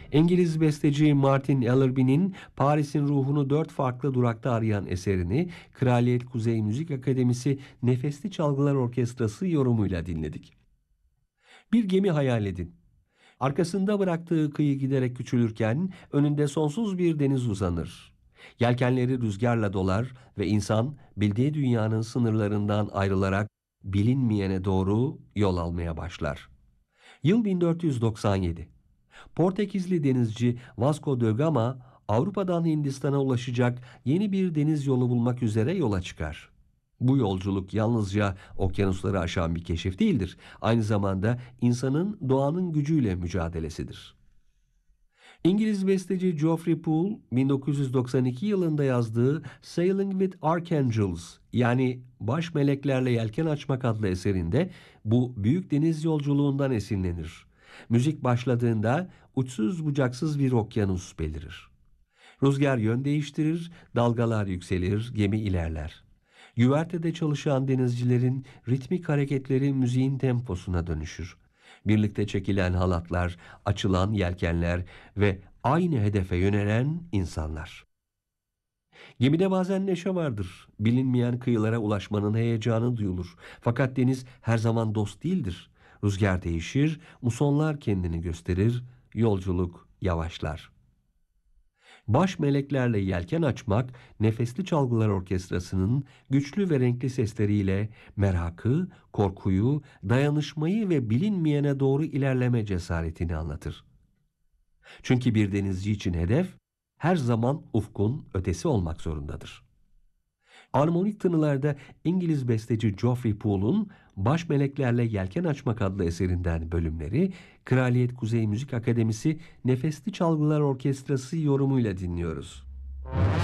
İngiliz besteci Martin Ellerby'nin Paris'in ruhunu 4 farklı durakta arayan eserini Kraliyet Kuzey Müzik Akademisi Nefesli Çalgılar Orkestrası yorumuyla dinledik. Bir gemi hayal edin. Arkasında bıraktığı kıyı giderek küçülürken önünde sonsuz bir deniz uzanır. Yelkenleri rüzgarla dolar ve insan bildiği dünyanın sınırlarından ayrılarak bilinmeyene doğru yol almaya başlar. Yıl 1497. Portekizli denizci Vasco da Gama Avrupa'dan Hindistan'a ulaşacak yeni bir deniz yolu bulmak üzere yola çıkar. Bu yolculuk yalnızca okyanusları aşan bir keşif değildir. Aynı zamanda insanın doğanın gücüyle mücadelesidir. İngiliz besteci Geoffrey Poole 1992 yılında yazdığı Sailing with Archangels yani Baş Meleklerle Yelken Açmak adlı eserinde bu büyük deniz yolculuğundan esinlenir. Müzik başladığında uçsuz bucaksız bir okyanus belirir. Rüzgar yön değiştirir, dalgalar yükselir, gemi ilerler. Güvertede çalışan denizcilerin ritmik hareketleri müziğin temposuna dönüşür. Birlikte çekilen halatlar, açılan yelkenler ve aynı hedefe yönelen insanlar. Gemide bazen neşe vardır. Bilinmeyen kıyılara ulaşmanın heyecanı duyulur. Fakat deniz her zaman dost değildir. Rüzgar değişir, musonlar kendini gösterir, yolculuk yavaşlar. Baş meleklerle yelken açmak, Nefesli Çalgılar Orkestrası'nın güçlü ve renkli sesleriyle merakı, korkuyu, dayanışmayı ve bilinmeyene doğru ilerleme cesaretini anlatır. Çünkü bir denizci için hedef, her zaman ufkun ötesi olmak zorundadır. Armonik tınılarda İngiliz besteci Geoffrey Poole'un Baş Meleklerle Yelken Açmak adlı eserinden bölümleri Kraliyet Kuzey Müzik Akademisi Nefesli Çalgılar Orkestrası yorumuyla dinliyoruz.